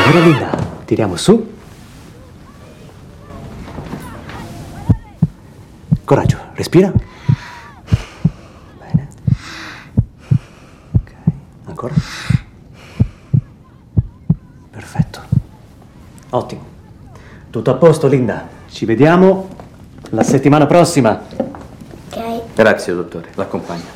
Ora Linda, tiriamo su. Coraggio, respira. Bene. Ok, ancora. Perfetto. Ottimo. Tutto a posto, Linda. Ci vediamo la settimana prossima. Ok. Grazie, dottore. L'accompagno.